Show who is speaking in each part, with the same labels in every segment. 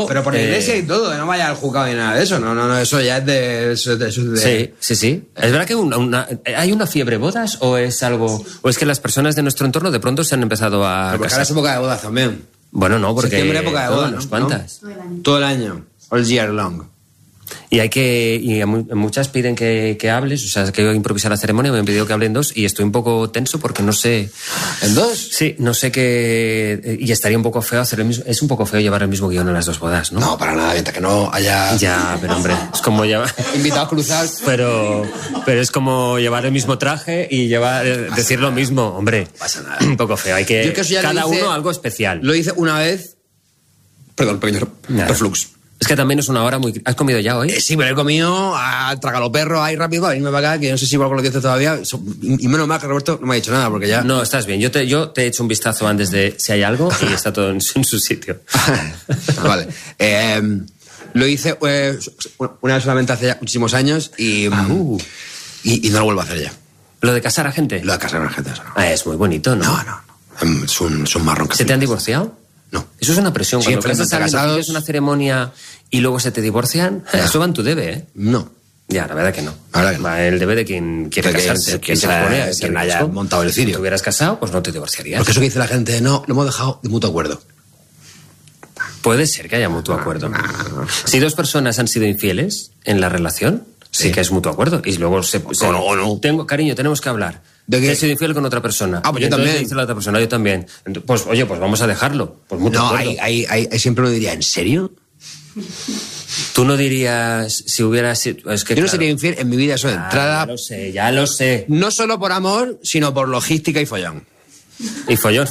Speaker 1: Pero por la iglesia y todo, no vaya al juzgado ni nada de eso. No, eso ya es de...
Speaker 2: Sí. ¿Es verdad que hay una fiebre bodas o es algo... o es que las personas de nuestro entorno de pronto se han empezado a
Speaker 1: porque ahora es época de bodas también.
Speaker 2: Bueno, no, porque...
Speaker 1: Septiembre, época de bodas,
Speaker 2: ¿no? ¿Cuántas?
Speaker 1: Todo el año. All year long.
Speaker 2: Y muchas piden que hables, o sea, que yo improvisar la ceremonia, me han pedido que hable en 2 y estoy un poco tenso porque no sé...
Speaker 1: ¿En 2?
Speaker 2: Sí, no sé qué... Y estaría un poco feo hacer el mismo... Es un poco feo llevar el mismo guión en las 2 bodas, ¿no?
Speaker 1: No, para nada, mientras que no haya...
Speaker 2: Ya, pero hombre, es como llevar...
Speaker 1: Invitados cruzados.
Speaker 2: Pero es como llevar el mismo traje y decir lo mismo, hombre.
Speaker 1: No pasa nada.
Speaker 2: Un poco feo, hay que cada uno algo especial.
Speaker 1: Lo hice una vez... Perdón, pequeño reflux.
Speaker 2: Es que también es una hora muy... ¿Has comido ya hoy?
Speaker 1: Sí, pero he comido a trágalo perro ahí rápido para venirme para acá, que yo no sé si igual con los dientes todavía. Y menos mal que Roberto no me ha dicho nada, porque ya...
Speaker 2: No, estás bien. Yo te he hecho un vistazo antes de si hay algo y está todo en su sitio.
Speaker 1: Vale. Lo hice una vez solamente hace ya muchísimos años y no lo vuelvo a hacer ya.
Speaker 2: ¿Lo de casar a gente?
Speaker 1: Lo de casar a gente, eso no.
Speaker 2: Es muy bonito, ¿no?
Speaker 1: No. Es un marrón.
Speaker 2: ¿Se te han divorciado?
Speaker 1: No.
Speaker 2: Eso es una presión.
Speaker 1: Sí,
Speaker 2: cuando casas a alguien, haces una ceremonia y luego se te divorcian, eso va en tu debe, ¿eh?
Speaker 1: No.
Speaker 2: Ya, la verdad que no.
Speaker 1: Va
Speaker 2: el debe de quien quiere casarse.
Speaker 1: Quien se pone, quien haya montado el cirio.
Speaker 2: Si te hubieras casado, pues no te divorciarías.
Speaker 1: Porque eso que dice la gente, no, lo hemos dejado de mutuo acuerdo.
Speaker 2: Puede ser que haya mutuo acuerdo. Si 2 personas han sido infieles en la relación, sí que es mutuo acuerdo. Y luego no. Cariño, tenemos que hablar.
Speaker 1: ¿De qué?
Speaker 2: He sido infiel con otra persona.
Speaker 1: Pues yo también.
Speaker 2: Dice la otra persona, yo también. Pues oye, pues vamos a dejarlo. Pues mutuo acuerdo.
Speaker 1: Hay siempre uno diría, ¿en serio?
Speaker 2: Tú no dirías si hubiera sido... Es que,
Speaker 1: yo no sería infiel en mi vida, eso de entrada.
Speaker 2: Ya lo sé.
Speaker 1: No solo por amor, sino por logística y follón.
Speaker 2: Y follón.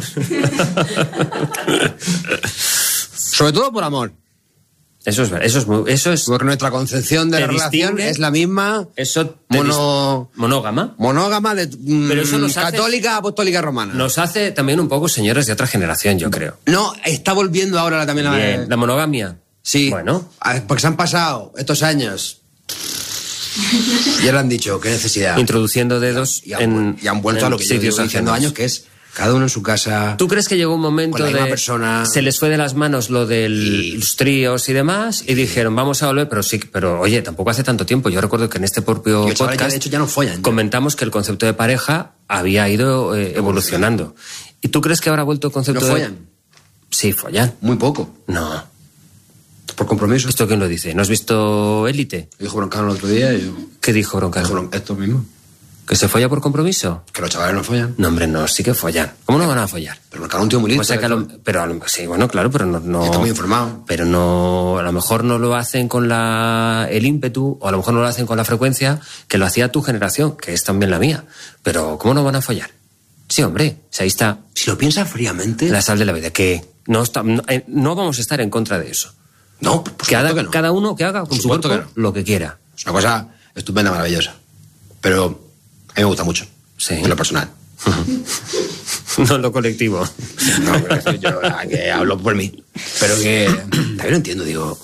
Speaker 1: Sobre todo por amor.
Speaker 2: Eso es
Speaker 1: porque nuestra concepción de la relación es la misma.
Speaker 2: Eso
Speaker 1: monógama. Pero eso nos católica, apostólica, romana.
Speaker 2: Nos hace también un poco señores de otra generación, yo creo.
Speaker 1: No, está volviendo ahora también
Speaker 2: la monogamia.
Speaker 1: Sí.
Speaker 2: Bueno.
Speaker 1: Porque se han pasado estos años. Ya lo han dicho, qué necesidad.
Speaker 2: Introduciendo dedos
Speaker 1: y han vuelto a lo que yo llevo diciendo años, que es cada uno en su casa.
Speaker 2: ¿Tú crees que llegó un momento
Speaker 1: con la misma persona?
Speaker 2: Se les fue de las manos lo de los tríos y demás y dijeron, vamos a volver, pero oye, tampoco hace tanto tiempo. Yo recuerdo que en este propio podcast
Speaker 1: ya, de hecho, ya no follan,
Speaker 2: comentamos que el concepto de pareja había ido evolucionando. ¿Y tú crees que ahora ha vuelto el concepto
Speaker 1: ¿No follan?
Speaker 2: Sí, follan.
Speaker 1: Muy poco.
Speaker 2: No.
Speaker 1: ¿Por compromiso?
Speaker 2: ¿Esto quién lo dice? ¿No has visto Élite?
Speaker 1: Dijo Broncano el otro día.
Speaker 2: ¿Qué dijo Broncano?
Speaker 1: Esto mismo.
Speaker 2: ¿Que se folla por compromiso?
Speaker 1: Que los chavales no follan.
Speaker 2: No, hombre, no, sí que follan. ¿Cómo no van a follar?
Speaker 1: Pero Broncano es un tío muy listo.
Speaker 2: O sea que sí, bueno, claro, pero no...
Speaker 1: Está muy informado.
Speaker 2: Pero no, a lo mejor no lo hacen con el ímpetu, o a lo mejor no lo hacen con la frecuencia que lo hacía tu generación, que es también la mía. Pero ¿cómo no van a follar? Sí, hombre, ahí está.
Speaker 1: Si lo piensas fríamente...
Speaker 2: La sal de la vida, que no vamos a estar en contra de eso.
Speaker 1: No, por supuesto que no.
Speaker 2: Cada uno que haga con su cuerpo lo que quiera.
Speaker 1: Es una cosa estupenda, maravillosa. Pero a mí me gusta mucho.
Speaker 2: Sí.
Speaker 1: En lo personal.
Speaker 2: No en lo colectivo.
Speaker 1: No, pero yo que hablo por mí. Pero que también lo entiendo, digo...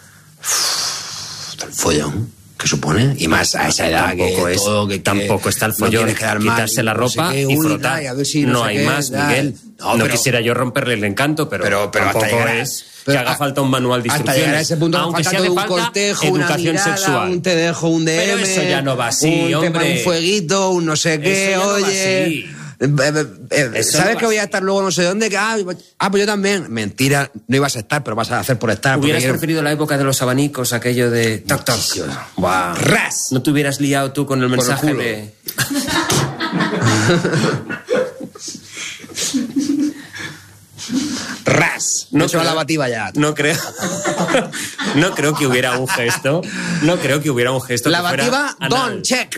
Speaker 1: el follón que supone. Y más a esa edad
Speaker 2: tampoco está el follón. Quitarse la ropa y frotar. No hay más, Miguel. No quisiera yo romperle el encanto, pero tampoco es... que haga falta un manual de instrucciones.
Speaker 1: Hasta llegar a ese punto,
Speaker 2: aunque sea de
Speaker 1: un
Speaker 2: falta
Speaker 1: cortejo,
Speaker 2: educación
Speaker 1: una mirada,
Speaker 2: sexual.
Speaker 1: Un te dejo, un DM.
Speaker 2: Pero eso ya no va así, hombre.
Speaker 1: Un fueguito, un no sé qué, oye. ¿Sabes que voy a estar luego no sé dónde? Pues yo también. Mentira, no ibas a estar, pero vas a hacer por estar.
Speaker 2: ¿Hubieras preferido la época de los abanicos, aquello de toc toc? Wow.
Speaker 1: ¡Ras!
Speaker 2: ¿No te hubieras liado tú con el mensaje de...
Speaker 1: ¡Ras! No se va la lavativa ya.
Speaker 2: No creo que hubiera un gesto.
Speaker 1: Lavativa, don, check.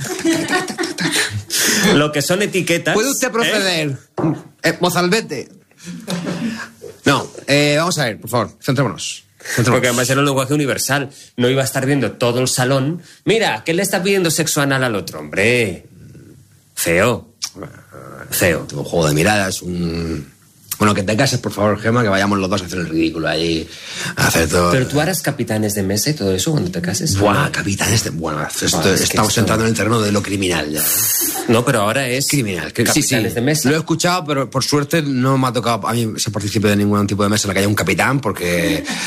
Speaker 2: Lo que son etiquetas.
Speaker 1: ¿Puede usted proceder? Mozalbete. No, vamos a ver, por favor, centrémonos.
Speaker 2: Porque además era un lenguaje universal. No iba a estar viendo todo el salón. Mira, ¿qué le está pidiendo sexo anal al otro? Hombre, feo.
Speaker 1: Un juego de miradas, Bueno, que te cases, por favor, Gemma, que vayamos los dos a hacer el ridículo ahí, a hacer todo.
Speaker 2: Pero tú harás capitanes de mesa y todo eso cuando te cases.
Speaker 1: Buah, capitanes de... Bueno, estamos entrando en el terreno de lo criminal ya.
Speaker 2: No, pero ahora es
Speaker 1: criminal.
Speaker 2: Capitanes de mesa.
Speaker 1: Lo he escuchado, pero por suerte no me ha tocado a mí ser partícipe de ningún tipo de mesa en la que haya un capitán, porque